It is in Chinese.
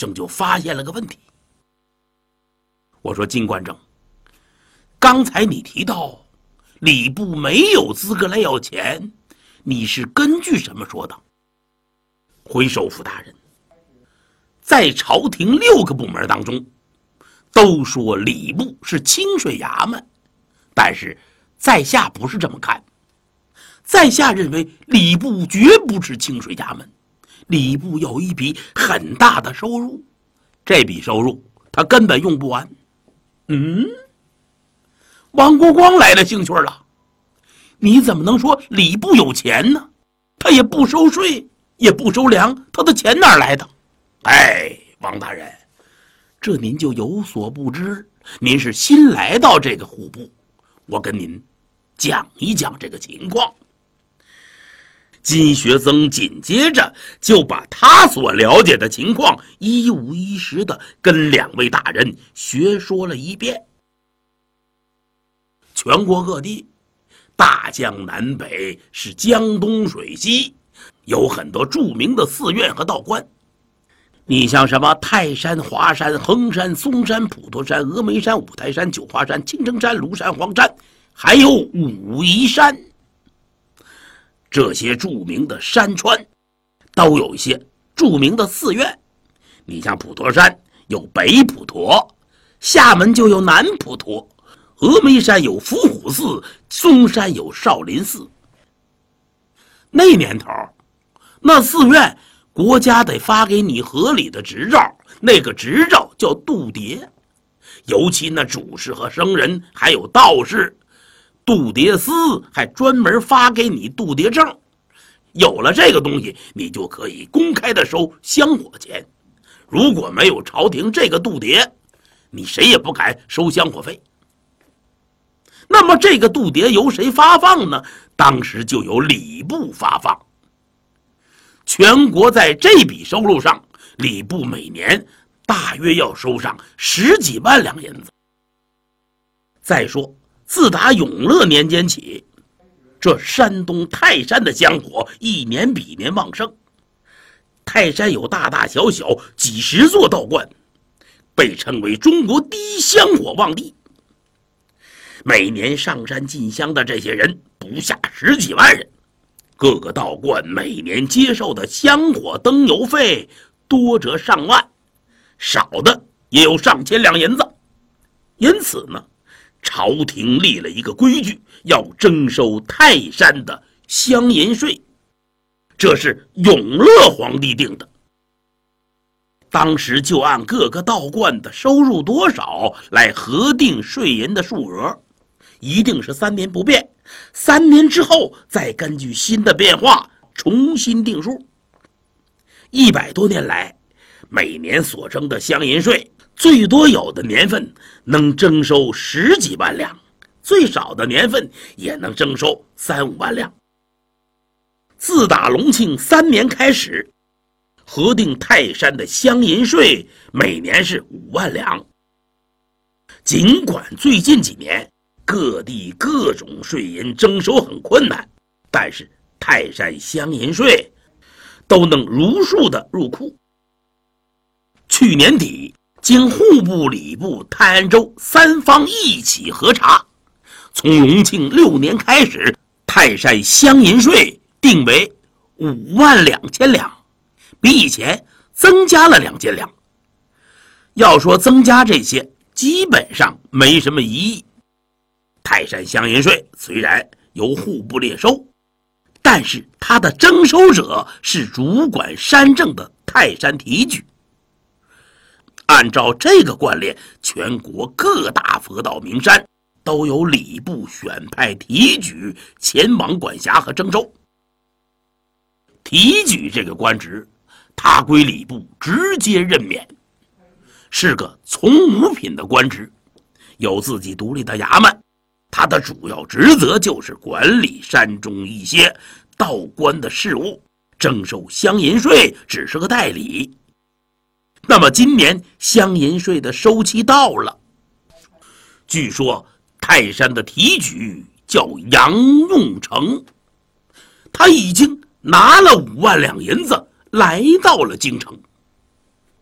正就发现了个问题。我说金观正，刚才你提到礼部没有资格来要钱，你是根据什么说的？回首府大人，在朝廷6个部门当中，都说礼部是清水衙门，但是在下不是这么看。在下认为礼部绝不是清水衙门，礼部有一笔很大的收入，这笔收入他根本用不完。王国光来了兴趣了，你怎么能说礼部有钱呢？他也不收税，也不收粮，他的钱哪儿来的？哎，王大人，这您就有所不知，您是新来到这个户部，我跟您讲一讲这个情况。金学曾紧接着就把他所了解的情况一五一十的跟2位大人学说了一遍。全国各地，大江南北是江东水西，有很多著名的寺院和道观。你像什么泰山、华山、衡山、嵩山、普陀山、峨眉山、五台山、九华山、青城山、庐山、黄山，还有武夷山，这些著名的山川都有一些著名的寺院。你像普陀山有北普陀，厦门就有南普陀，峨眉山有伏虎寺，嵩山有少林寺。那年头，那寺院国家得发给你合理的执照，那个执照叫度牒。尤其那主事和僧人还有道士，度牒司还专门发给你度牒证。有了这个东西，你就可以公开的收香火钱。如果没有朝廷这个度牒，你谁也不敢收香火费。那么这个度牒由谁发放呢？当时就由礼部发放。全国在这笔收入上，礼部每年大约要收上10几万两银子。再说，自打永乐年间起，这山东泰山的香火一年比一年旺盛。泰山有大大小小几十座道观，被称为中国第一香火旺地。每年上山进香的这些人不下10几万人，各个道观每年接受的香火灯油费多则上万，少的也有上千两银子。因此呢，朝廷立了一个规矩，要征收泰山的香银税，这是永乐皇帝定的。当时就按各个道观的收入多少来核定税银的数额，一定是3年不变，3年之后再根据新的变化重新定数。100多年来，每年所征的香银税，最多有的年份能征收10几万两，最少的年份也能征收3、5万两。自打隆庆3年开始，核定泰山的香银税每年是5万两。尽管最近几年各地各种税银征收很困难，但是泰山香银税都能如数的入库。去年底，经户部、礼部、泰安州3方一起核查，从隆庆6年开始，泰山香银税定为5万2千两，比以前增加了2千两。要说增加这些，基本上没什么疑义。泰山香银税虽然由户部列收，但是它的征收者是主管山政的泰山提举。按照这个惯例，全国各大佛道名山都由礼部选派提举前往管辖和征收。提举这个官职，它归礼部直接任免，是个从五品的官职，有自己独立的衙门。他的主要职责就是管理山中一些道观的事务，征收香银税只是个代理。那么今年香银税的收期到了，据说泰山的提举叫杨用成，他已经拿了5万两银子来到了京城。